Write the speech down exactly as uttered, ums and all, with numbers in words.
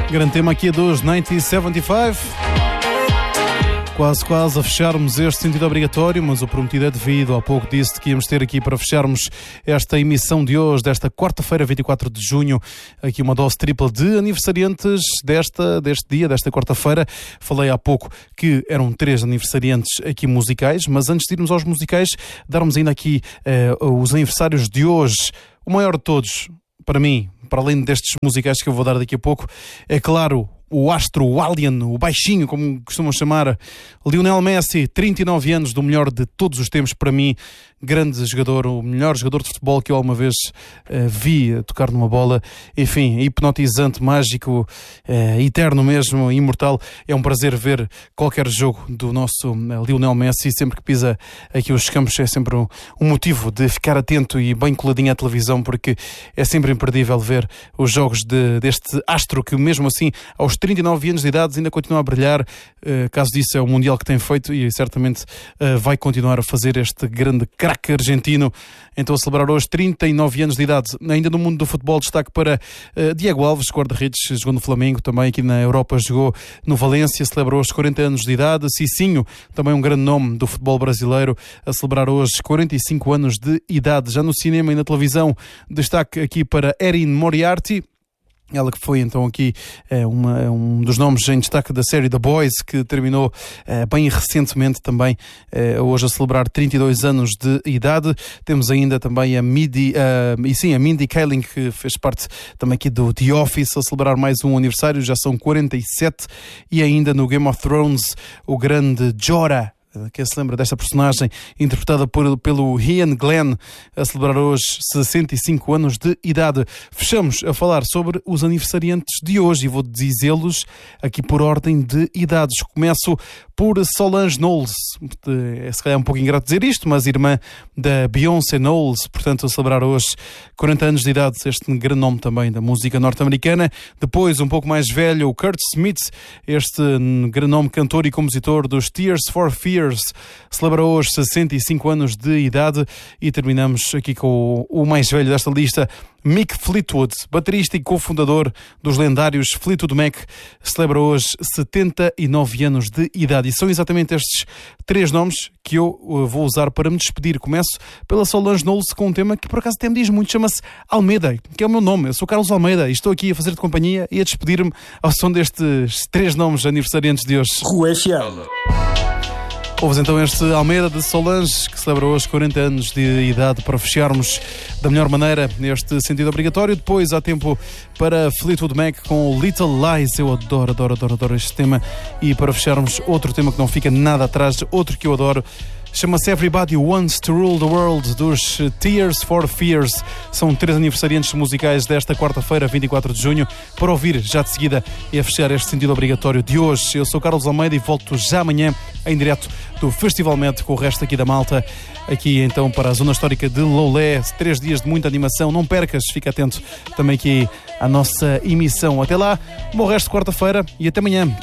Grande tema aqui dos noventa e setenta e cinco. Quase, quase a fecharmos este sentido obrigatório, mas o prometido é devido. Há pouco disse que íamos ter aqui para fecharmos esta emissão de hoje, desta quarta-feira, vinte e quatro de junho, aqui uma dose tripla de aniversariantes desta, deste dia, desta quarta-feira. Falei há pouco que eram três aniversariantes aqui musicais, mas antes de irmos aos musicais, darmos ainda aqui uh, os aniversários de hoje. O maior de todos, para mim, para além destes musicais que eu vou dar daqui a pouco, é claro, o astro, o alien, o baixinho, como costumam chamar, Lionel Messi, trinta e nove anos, do melhor de todos os tempos, para mim, grande jogador, o melhor jogador de futebol que eu alguma vez uh, vi tocar numa bola, enfim, hipnotizante, mágico, uh, eterno mesmo, imortal. É um prazer ver qualquer jogo do nosso uh, Lionel Messi, sempre que pisa aqui os campos é sempre um, um motivo de ficar atento e bem coladinho à televisão, porque é sempre imperdível ver os jogos de, deste astro que mesmo assim, aos trinta e nove anos de idade, ainda continua a brilhar. Uh, caso disso é o Mundial que tem feito e certamente uh, vai continuar a fazer este grande craque argentino. Então a celebrar hoje trinta e nove anos de idade. Ainda no mundo do futebol, destaque para uh, Diego Alves, guarda-redes, jogou no Flamengo, também aqui na Europa jogou no Valência, celebrou hoje quarenta anos de idade. Cicinho, também um grande nome do futebol brasileiro, a celebrar hoje quarenta e cinco anos de idade. Já no cinema e na televisão, destaque aqui para Erin Moriarty, ela que foi então aqui é, uma, um dos nomes em destaque da série The Boys, que terminou é, bem recentemente também, é, hoje a celebrar trinta e dois anos de idade. Temos ainda também a Mindy, uh, e sim, a Mindy Kaling, que fez parte também aqui do The Office, a celebrar mais um aniversário, já são quarenta e sete. E ainda no Game of Thrones, o grande Jorah, quem se lembra desta personagem interpretada por, pelo Ian Glenn, a celebrar hoje sessenta e cinco anos de idade. Fechamos a falar sobre os aniversariantes de hoje e vou dizê-los aqui por ordem de idades. Começo por Solange Knowles, é se calhar um pouco ingrato dizer isto, mas irmã da Beyoncé Knowles, portanto a celebrar hoje quarenta anos de idade, este grande nome também da música norte-americana. Depois, um pouco mais velho, o Kurt Smith, este grande nome, cantor e compositor dos Tears for Fears, celebra hoje sessenta e cinco anos de idade. E terminamos aqui com o, o mais velho desta lista, Mick Fleetwood, baterista e cofundador dos lendários Fleetwood Mac, celebra hoje setenta e nove anos de idade. E são exatamente estes três nomes que eu vou usar para me despedir. Começo pela Solange Knowles com um tema que por acaso até me diz muito, chama-se Almeida, que é o meu nome. Eu sou Carlos Almeida e estou aqui a fazer de companhia e a despedir-me ao som destes três nomes aniversariantes de hoje. Rua F M. Ouves então este Almeida de Solange, que celebra hoje quarenta anos de idade, para fecharmos da melhor maneira neste sentido obrigatório. Depois há tempo para Fleetwood Mac com Little Lies. Eu adoro, adoro, adoro, adoro este tema. E para fecharmos, outro tema que não fica nada atrás, outro que eu adoro, chama-se Everybody Wants to Rule the World, dos Tears for Fears. São três aniversariantes musicais desta quarta-feira, vinte e quatro de junho, para ouvir já de seguida e a fechar este sentido obrigatório de hoje. Eu sou Carlos Almeida e volto já amanhã em direto do Festival Met com o resto aqui da malta, aqui então para a zona histórica de Loulé. Três dias de muita animação, não percas, fica atento também aqui à nossa emissão. Até lá, bom resto de quarta-feira e até amanhã.